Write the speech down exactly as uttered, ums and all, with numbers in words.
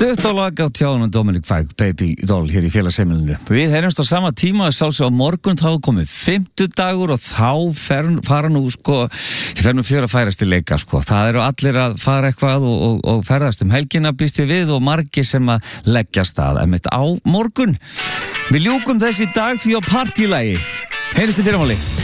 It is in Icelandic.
Stutt og lag á tjáðan Dominic Fike, Baby Doll hér í félagsheimilinu. Við heyrjumst á sama tíma að sjálfsög á morgun þá er komið fimmtudagur og þá fer, fara nú sko, ég fer nú fjör að færast í leika sko. Það eru allir að fara eitthvað og, og, og ferðast um helgina býst ég við og margir sem að leggja stað emitt á morgun. Við ljúkum þessi dag því á partílagi. Heyrjumst í fyrramáli.